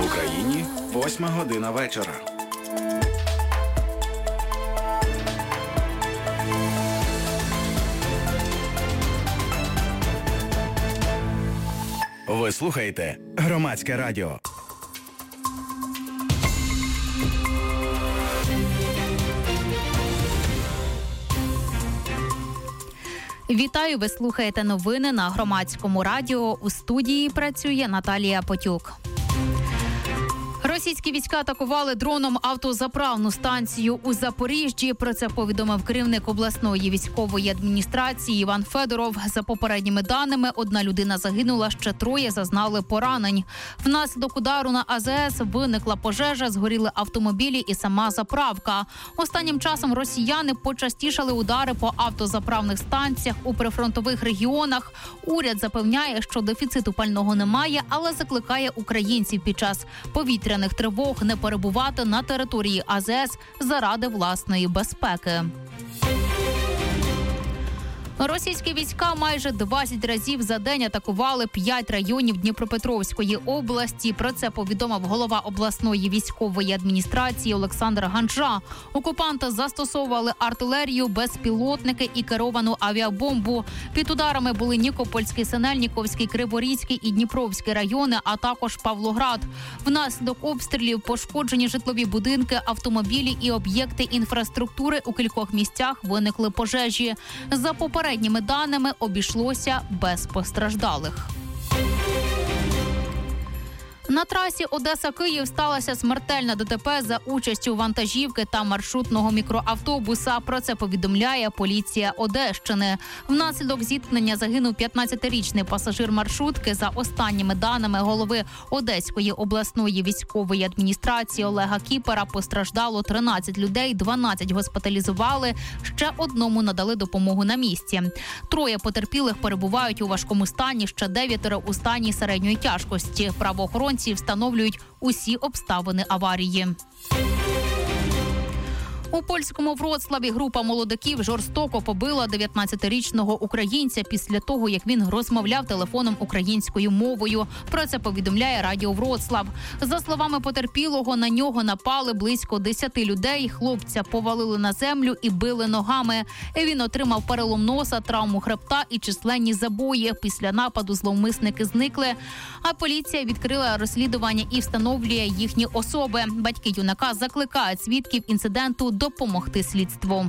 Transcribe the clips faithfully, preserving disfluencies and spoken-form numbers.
В Україні восьма година вечора. Ви слухаєте Громадське радіо. Вітаю, ви слухаєте новини на Громадському радіо. У студії працює Наталія Потюк. Російські війська атакували дроном автозаправну станцію у Запоріжжі. Про це повідомив керівник обласної військової адміністрації Іван Федоров. За попередніми даними, одна людина загинула, ще троє зазнали поранень. Внаслідок удару на А З С виникла пожежа, згоріли автомобілі і сама заправка. Останнім часом росіяни почастішали удари по автозаправних станціях у прифронтових регіонах. Уряд запевняє, що дефіциту пального немає, але закликає українців під час повітряних тривог не перебувати на території А З С заради власної безпеки. Російські війська майже двадцять разів за день атакували п'ять районів Дніпропетровської області. Про це повідомив голова обласної військової адміністрації Олександр Ганжа. Окупанти застосовували артилерію, безпілотники і керовану авіабомбу. Під ударами були Нікопольський, Синельніковський, Криворізький і Дніпровський райони, а також Павлоград. Внаслідок обстрілів пошкоджені житлові будинки, автомобілі і об'єкти інфраструктури. У кількох місцях виникли пожежі. За попередніми Попередніми даними обійшлося без постраждалих. На трасі Одеса-Київ сталася смертельна Д Т П за участю вантажівки та маршрутного мікроавтобуса. Про це повідомляє поліція Одещини. Внаслідок зіткнення загинув п'ятнадцятирічний пасажир маршрутки. За останніми даними голови Одеської обласної військової адміністрації Олега Кіпера, постраждало тринадцять людей, дванадцять госпіталізували, ще одному надали допомогу на місці. Троє потерпілих перебувають у важкому стані, ще дев'ятеро у стані середньої тяжкості. Правоохоронці встановлюють усі обставини аварії. У польському Вроцлаві група молодиків жорстоко побила дев'ятнадцятирічного українця після того, як він розмовляв телефоном українською мовою. Про це повідомляє Радіо Вроцлав. За словами потерпілого, на нього напали близько десяти людей. Хлопця повалили на землю і били ногами. Він отримав перелом носа, травму хребта і численні забої. Після нападу зловмисники зникли, а поліція відкрила розслідування і встановлює їхні особи. Батьки юнака закликають свідків інциденту допомогти слідству.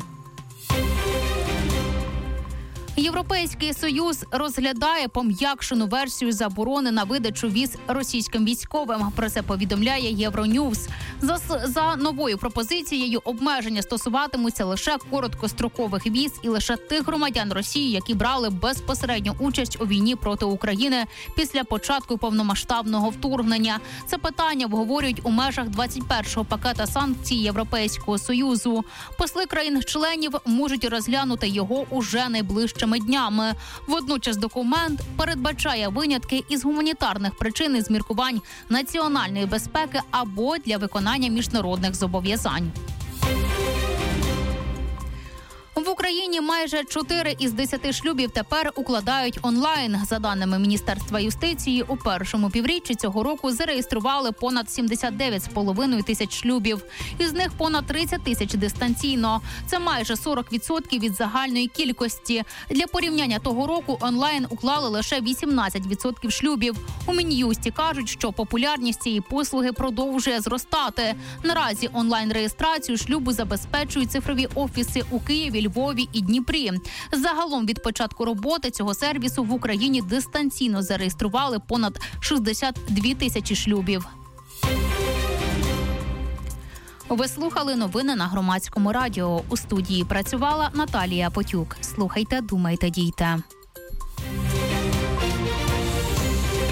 Європейський Союз розглядає пом'якшену версію заборони на видачу віз російським військовим. Про це повідомляє Євроньюз. За, за новою пропозицією обмеження стосуватимуться лише короткострокових віз і лише тих громадян Росії, які брали безпосередню участь у війні проти України після початку повномасштабного вторгнення. Це питання обговорюють у межах двадцять першого пакета санкцій Європейського Союзу. Посли країн-членів можуть розглянути його уже найближчим днями. Водночас документ передбачає винятки із гуманітарних причин і з міркувань національної безпеки або для виконання міжнародних зобов'язань. В Україні майже чотири із десяти шлюбів тепер укладають онлайн. За даними Міністерства юстиції, у першому півріччі цього року зареєстрували понад сімдесят дев'ять з половиною тисяч шлюбів. Із них понад тридцять тисяч дистанційно. Це майже сорок відсотків від загальної кількості. Для порівняння того року онлайн уклали лише вісімнадцять відсотків шлюбів. У Мін'юсті кажуть, що популярність цієї послуги продовжує зростати. Наразі онлайн-реєстрацію шлюбу забезпечують цифрові офіси у Києві, Львові і Дніпрі. Загалом від початку роботи цього сервісу в Україні дистанційно зареєстрували понад шістдесят дві тисячі шлюбів. Ви слухали новини на Громадському радіо. У студії працювала Наталія Потюк. Слухайте, думайте, дійте.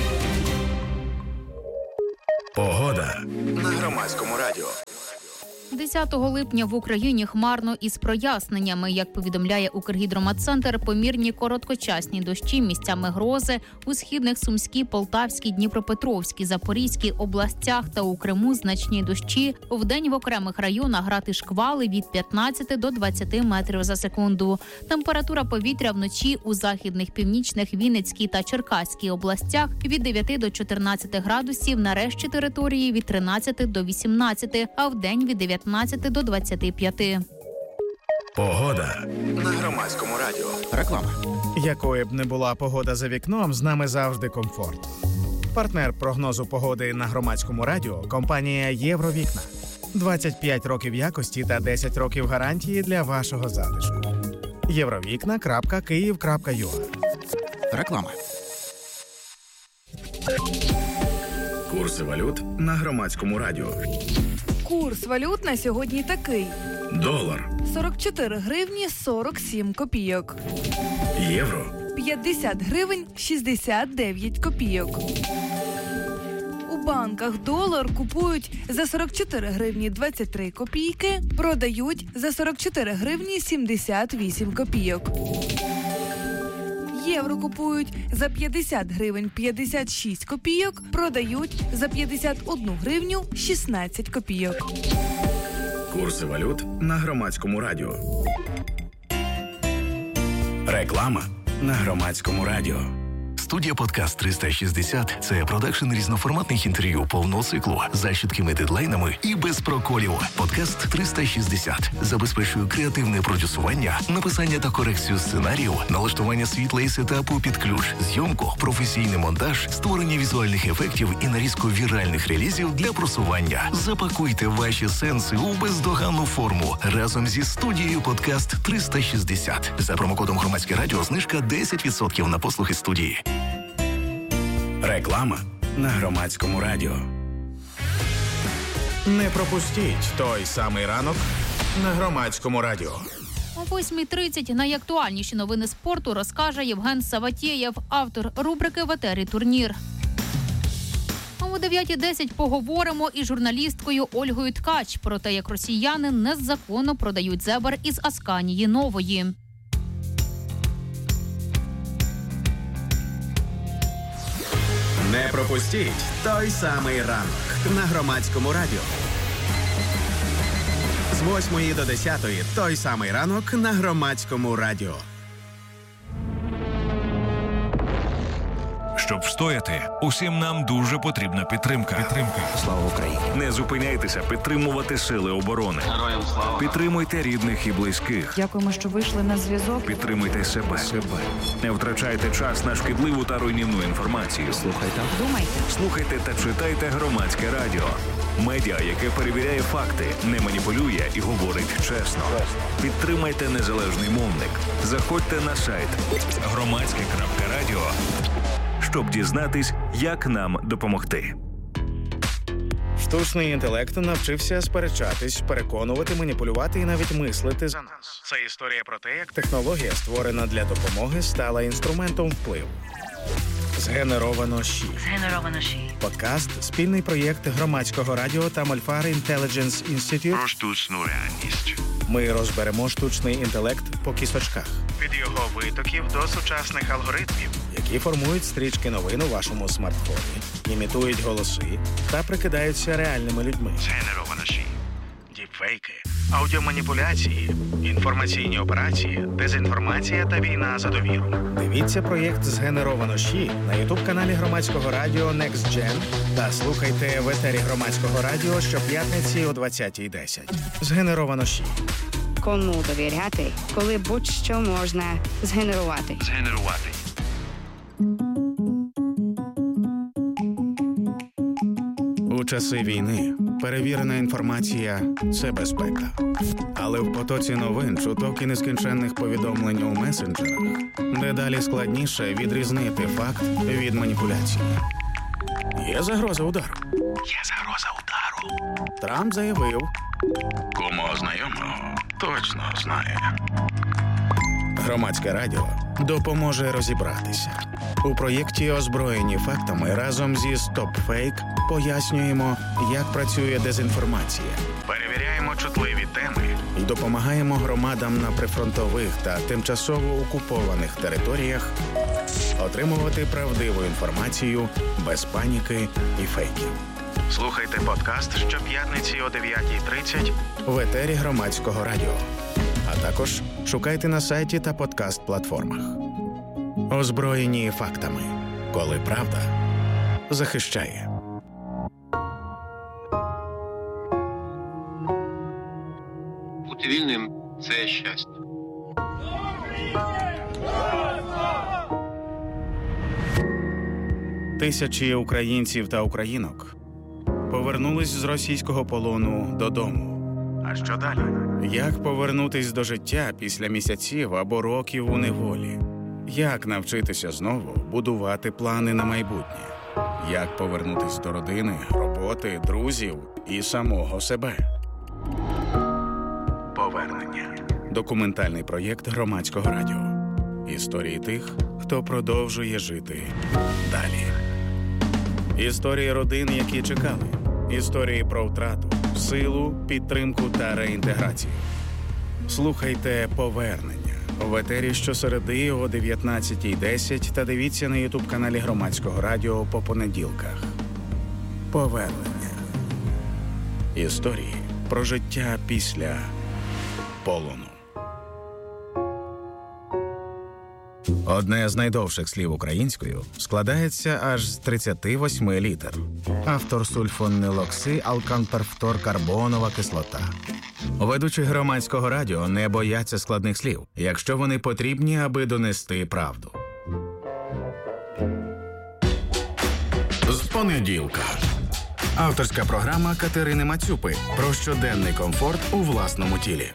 Погода на Громадському радіо. десятого липня в Україні хмарно із проясненнями. Як повідомляє Укргідрометцентр, помірні короткочасні дощі, місцями грози у східних Сумській, Полтавській, Дніпропетровській, Запорізькій областях та у Криму значні дощі. Вдень в окремих районах грати шквали від п'ятнадцяти до двадцяти метрів за секунду. Температура повітря вночі у західних, північних, Вінницькій та Черкаській областях від дев'яти до чотирнадцяти градусів, на решті території від тринадцяти до вісімнадцяти, а вдень від дев'ятнадцяти до двадцяти п'яти. Погода на Громадському радіо. Реклама. Якою б не була погода за вікном, з нами завжди комфорт. Партнер прогнозу погоди на Громадському радіо – компанія «Євровікна». двадцять п'ять років якості та десять років гарантії для вашого затишку. євровікна крапка київ крапка ю а. Реклама. Курси валют на Громадському радіо. Курс валют на сьогодні такий. Долар. сорок чотири гривні сорок сім копійок. Євро. п'ятдесят гривень шістдесят дев'ять копійок. У банках долар купують за сорок чотири гривні двадцять три копійки, продають за сорок чотири гривні сімдесят вісім копійок. Євро купують за п'ятдесят гривень п'ятдесят шість копійок, продають за п'ятдесят одну гривню шістнадцять копійок. Курси валют на Громадському радіо. Реклама на Громадському радіо. Студія «Подкаст триста шістдесят» – це продакшн різноформатних інтерв'ю повного циклу за чіткими дедлайнами і без проколів. «Подкаст триста шістдесят» забезпечує креативне продюсування, написання та корекцію сценарію, налаштування світла і сетапу під ключ, зйомку, професійний монтаж, створення візуальних ефектів і нарізку віральних релізів для просування. Запакуйте ваші сенси у бездоганну форму разом зі студією «Подкаст триста шістдесят». За промокодом «Громадське радіо» знижка десять відсотків на послуги студії. Реклама на Громадському радіо. Не пропустіть той самий ранок на Громадському радіо. О восьмій тридцять найактуальніші новини спорту розкаже Євген Саватєєв, автор рубрики «В етері турнір». О дев'ятій десять поговоримо із журналісткою Ольгою Ткач про те, як росіяни незаконно продають зебр із Асканії Нової. Не пропустіть той самий ранок на Громадському радіо. З восьмої до десятої той самий ранок на Громадському радіо. Щоб встояти, усім нам дуже потрібна підтримка. Підтримка. Слава Україні! Не зупиняйтеся підтримувати сили оборони. Героям слава! Підтримуйте рідних і близьких. Дякуємо, що вийшли на зв'язок. Підтримуйте себе. себе. Не втрачайте час на шкідливу та руйнівну інформацію. Слухайте. Думайте. Слухайте та читайте Громадське радіо. Медіа, яке перевіряє факти, не маніпулює і говорить чесно. Підтримайте незалежний мовник. Заходьте на сайт громадське крапка радіо, щоб дізнатись, як нам допомогти. Штучний інтелект навчився сперечатись, переконувати, маніпулювати і навіть мислити за нас. Це історія про те, як технологія, створена для допомоги, стала інструментом впливу. Згенеровано ЩІ. Згенеровано ЩІ. Подкаст – спільний проєкт Громадського радіо та Мольфар Intelligence Institute. Про штучну реальність. Ми розберемо штучний інтелект по кісочках. Від його витоків до сучасних алгоритмів, які формують стрічки новин у вашому смартфоні, імітують голоси та прикидаються реальними людьми. Згенеровано ЩІ. Діпфейки, аудіоманіпуляції, інформаційні операції, дезінформація та війна за довіру. Дивіться проєкт «Згенеровано ЩІ» на ютуб-каналі Громадського радіо Next Gen та слухайте в етері Громадського радіо щоп'ятниці о двадцятій десять. «Згенеровано ЩІ». Кому довіряти, коли будь-що можна згенерувати. Згенерувати. У часи війни перевірена інформація – це безпека. Але в потоці новин, чуток і нескінченних повідомлень у месенджерах дедалі складніше відрізнити факт від маніпуляції. Є загроза удару. Є загроза удару. Трамп заявив. Кому знайомого точно знає. Громадське радіо допоможе розібратися. У проєкті «Озброєні фактами» разом зі StopFake пояснюємо, як працює дезінформація. Перевіряємо перевіряємо чутливі теми і допомагаємо громадам на прифронтових та тимчасово окупованих територіях отримувати правдиву інформацію без паніки і фейків. Слухайте подкаст щоп'ятниці о дев'ятій тридцять в етері Громадського радіо. А також шукайте на сайті та подкаст-платформах. Озброєні фактами, коли правда захищає. Бути вільним – це щастя. Тисячі українців та українок повернулись з російського полону додому. А що далі? Як повернутись до життя після місяців або років у неволі? Як навчитися знову будувати плани на майбутнє? Як повернутись до родини, роботи, друзів і самого себе? Повернення. Документальний проєкт Громадського радіо. Історії тих, хто продовжує жити далі. Історії родин, які чекали. Історії про втрату, силу, підтримку та реінтеграцію. Слухайте «Повернення» в етері щосереди о дев'ятнадцятій десять та дивіться на ютуб-каналі Громадського радіо по понеділках. «Повернення». Історії про життя після полону. Одне з найдовших слів українською складається аж з тридцяти восьми літер. Автор сульфонилокси-алканперфторкарбонова кислота. Ведучі Громадського радіо не бояться складних слів, якщо вони потрібні, аби донести правду. З понеділка. Авторська програма Катерини Мацюпи про щоденний комфорт у власному тілі.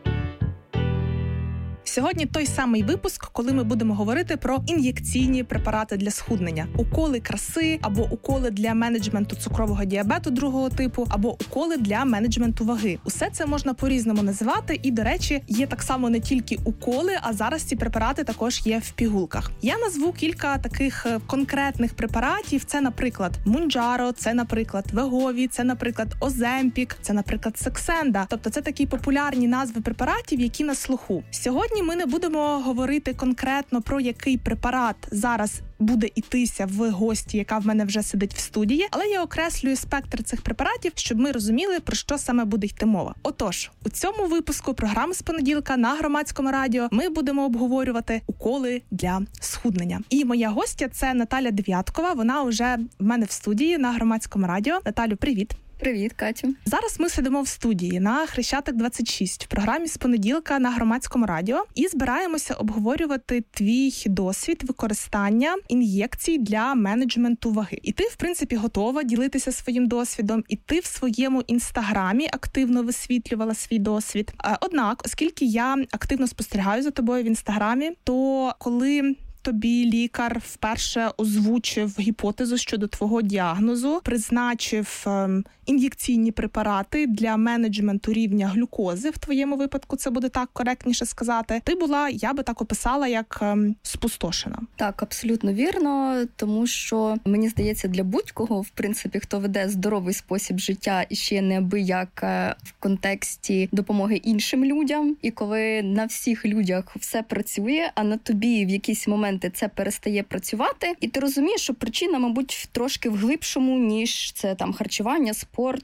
Сьогодні той самий випуск, коли ми будемо говорити про ін'єкційні препарати для схуднення. Уколи краси, або уколи для менеджменту цукрового діабету другого типу, або уколи для менеджменту ваги. Усе це можна по-різному називати, і, до речі, є так само не тільки уколи, а зараз ці препарати також є в пігулках. Я назву кілька таких конкретних препаратів. Це, наприклад, Mounjaro, це, наприклад, Wegovy, це, наприклад, Ozempic, це, наприклад, Saxenda. Тобто це такі популярні назви препаратів, які на слуху. Сьогодні ми не будемо говорити конкретно про який препарат зараз буде ітися в гості, яка в мене вже сидить в студії, але я окреслюю спектр цих препаратів, щоб ми розуміли, про що саме буде йти мова. Отож, у цьому випуску програми з понеділка на Громадському радіо ми будемо обговорювати уколи для схуднення. І моя гостя – це Наталя Дев'яткова, вона вже в мене в студії на Громадському радіо. Наталю, привіт! Привіт, Катю. Зараз ми сидимо в студії на Хрещатик двадцять шість в програмі з понеділка на Громадському радіо і збираємося обговорювати твій досвід використання ін'єкцій для менеджменту ваги. І ти, в принципі, готова ділитися своїм досвідом, і ти в своєму інстаграмі активно висвітлювала свій досвід. Однак, оскільки я активно спостерігаю за тобою в інстаграмі, то коли тобі лікар вперше озвучив гіпотезу щодо твого діагнозу, призначив ем, ін'єкційні препарати для менеджменту рівня глюкози, в твоєму випадку це буде так коректніше сказати, ти була, я би так описала, як ем, спустошена. Так, абсолютно вірно, тому що, мені здається, для будь-кого, в принципі, хто веде здоровий спосіб життя і ще неабияк в контексті допомоги іншим людям, і коли на всіх людях все працює, а на тобі в якийсь момент це перестає працювати, і ти розумієш, що причина, мабуть, трошки в глибшому, ніж це там харчування, спорт,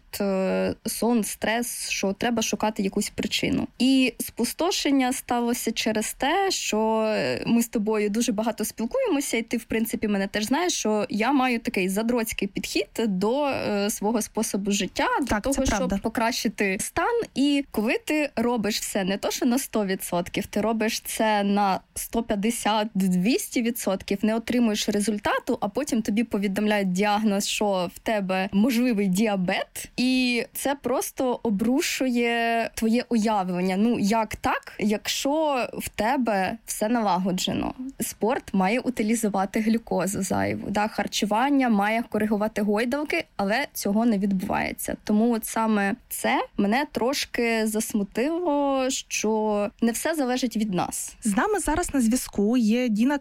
сон, стрес, що треба шукати якусь причину. І спустошення сталося через те, що ми з тобою дуже багато спілкуємося, і ти, в принципі, мене теж знаєш, що я маю такий задроцький підхід до е, свого способу життя, так, до того, щоб правда. покращити стан. І коли ти робиш все не то, що на сто відсотків, ти робиш це на сто п'ятдесят - двісті відсотків, не отримуєш результату, а потім тобі повідомляють діагноз, що в тебе можливий діабет, і це просто обрушує твоє уявлення. Ну, як так, якщо в тебе все налагоджено? Спорт має утилізувати глюкозу зайву, да? Харчування має коригувати гойдалки, але цього не відбувається. Тому от саме це мене трошки засмутило, що не все залежить від нас. З нами зараз на зв'язку є Діна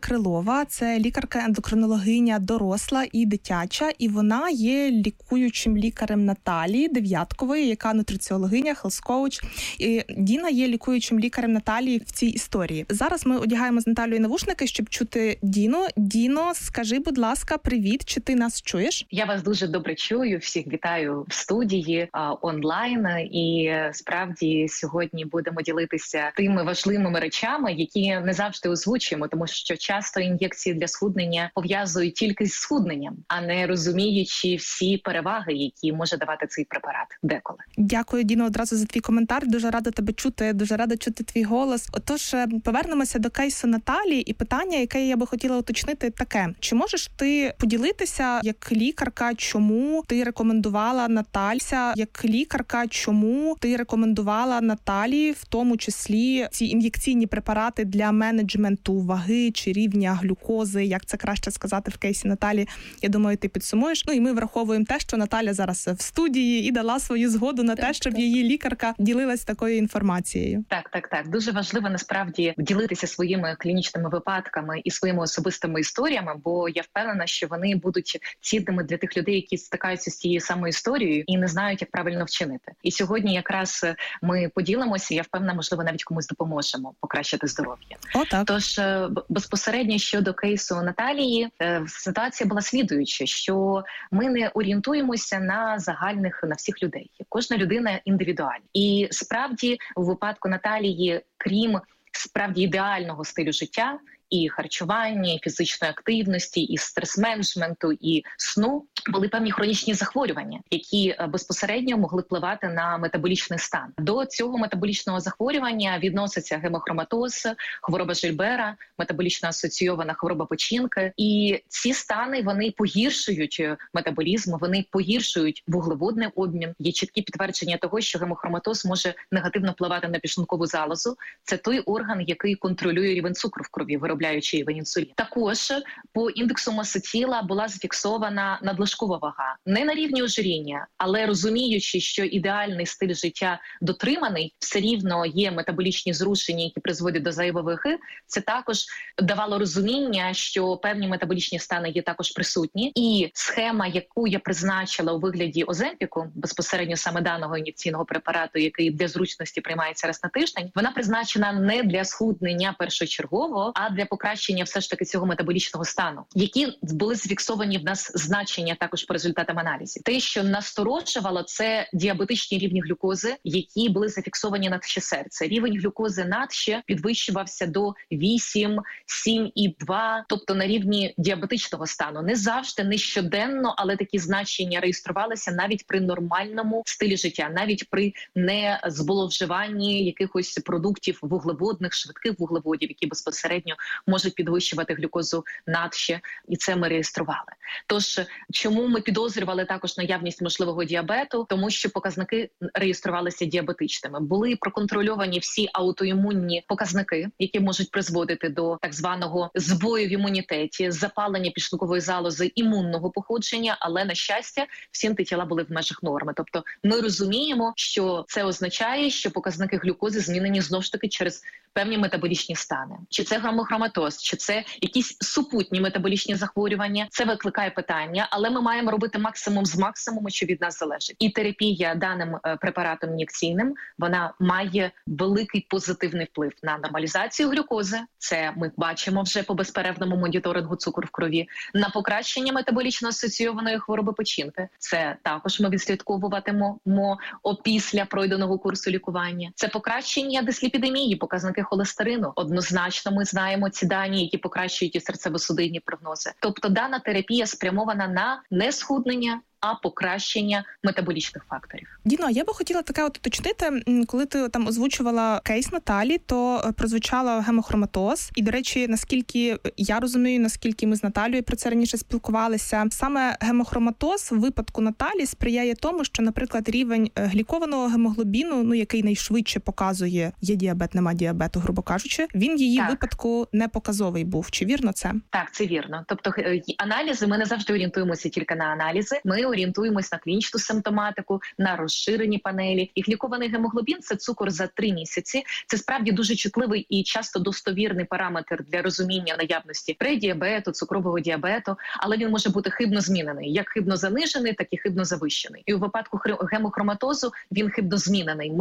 Крилова. Це лікарка-ендокринологиня доросла і дитяча, і вона є лікуючим лікарем Наталії Дев'яткової, яка нутриціологиня, хелс-коуч. І Діна є лікуючим лікарем Наталії в цій історії. Зараз ми одягаємо з Наталією навушники, щоб чути Діну. Діно, скажи, будь ласка, привіт, чи ти нас чуєш? Я вас дуже добре чую, всіх вітаю в студії а, онлайн, і справді сьогодні будемо ділитися тими важливими речами, які не завжди озвучуємо, тому що часто ін'єкції для схуднення пов'язують тільки з схудненням, а не розуміючи всі переваги, які може давати цей препарат деколи. Дякую, Діно, одразу за твій коментар. Дуже рада тебе чути, дуже рада чути твій голос. Отож, повернемося до кейсу Наталії, і питання, яке я би хотіла уточнити, таке. Чи можеш ти поділитися як лікарка, чому ти рекомендувала Наталься, як лікарка, чому ти рекомендувала Наталії, в тому числі ці ін'єкційні препарати для менеджменту ваги чи рівня глюкози, як це краще сказати в кейсі Наталі, я думаю, ти підсумуєш. Ну і ми враховуємо те, що Наталя зараз в студії і дала свою згоду на так, те, щоб так. її лікарка ділилась такою інформацією. Так, так, так. Дуже важливо насправді ділитися своїми клінічними випадками і своїми особистими історіями, бо я впевнена, що вони будуть цінними для тих людей, які стикаються з цією самою історією і не знають, як правильно вчинити. І сьогодні якраз ми поділимося, я впевнена, можливо, навіть комусь допоможемо покращити здоров'я. О, так. Тож безпосередньо щодо кейсу Наталії, ситуація була слідуюча, що ми не орієнтуємося на загальних, на всіх людей. Кожна людина індивідуальна. І справді у випадку Наталії, крім справді ідеального стилю життя, і харчування, і фізичної активності, і стрес-менеджменту, і сну, були певні хронічні захворювання, які безпосередньо могли впливати на метаболічний стан. До цього метаболічного захворювання відноситься гемохроматоз, хвороба Жильбера, метаболічно асоційована хвороба печінки. І ці стани, вони погіршують метаболізм, вони погіршують вуглеводний обмін. Є чіткі підтвердження того, що гемохроматоз може негативно впливати на підшлункову залозу. Це той орган, який контролює рівень цукру в крові, виробляючи рівень інсуліну. Також по індексу маси тіла була зафіксована надлишкова вага. Не на рівні ожиріння, але розуміючи, що ідеальний стиль життя дотриманий, все рівно є метаболічні зрушення, які призводять до зайвої ваги, це також давало розуміння, що певні метаболічні стани є також присутні. І схема, яку я призначила у вигляді Оземпіку, безпосередньо саме даного ін'єкційного препарату, який для зручності приймається раз на тиждень, вона призначена не для схуднення першочергово, а для покращення все ж таки цього метаболічного стану, які були зафіксовані в нас значення також по результатам аналізів. Те, що насторожувало, це діабетичні рівні глюкози, які були зафіксовані надще серця. Рівень глюкози надще підвищувався до вісім, сім і два, тобто на рівні діабетичного стану. Не завжди, не щоденно, але такі значення реєструвалися навіть при нормальному стилі життя, навіть при незболовживанні якихось продуктів вуглеводних, швидких вуглеводів, які безпосередньо можуть підвищувати глюкозу надще, і це ми реєстрували. Тож, чому ми підозрювали також наявність можливого діабету? Тому що показники реєструвалися діабетичними. Були проконтрольовані всі аутоімунні показники, які можуть призводити до так званого збою в імунітеті, запалення підшлункової залози імунного походження, але, на щастя, всі антитіла були в межах норми. Тобто ми розуміємо, що це означає, що показники глюкози змінені знову ж таки через певні метаболічні стани. Чи це гемохроматоз, чи це якісь супутні метаболічні захворювання. Це викликає питання, але ми маємо робити максимум з максимуму, що від нас залежить. І терапія даним препаратом ін'єкційним, вона має великий позитивний вплив на нормалізацію глюкози. Це ми бачимо вже по безперервному моніторингу цукру в крові. На покращення метаболічно асоційованої хвороби печінки. Це також ми відслідковуватимемо опісля пройденого курсу лікування. Це покращення дисліпідемії, показники холестерину. Однозначно ми знаємо ці дані, які покращують і серцево-судинні прогнози. Тобто дана терапія спрямована на не схуднення, а покращення метаболічних факторів. Діно, я би хотіла таке от уточнити, коли ти там озвучувала кейс Наталі, то прозвучала гемохроматоз. І, до речі, наскільки я розумію, наскільки ми з Наталією про це раніше спілкувалися, саме гемохроматоз в випадку Наталі сприяє тому, що, наприклад, рівень глікованого гемоглобіну, ну, який найшвидше показує, є діабет, нема діабету, грубо кажучи, він в її так. випадку не показовий був. Чи вірно це? Так, це вірно. Тобто аналізи, ми не завжди орієнтуємося тільки на аналізи. Ми орієнтуємось на клінічну симптоматику, на розширені панелі. І глікований гемоглобін – це цукор за три місяці. Це справді дуже чутливий і часто достовірний параметр для розуміння наявності предіабету, цукрового діабету, але він може бути хибно змінений, як хибно занижений, так і хибно завищений. І у випадку гемохроматозу він хибно змінений.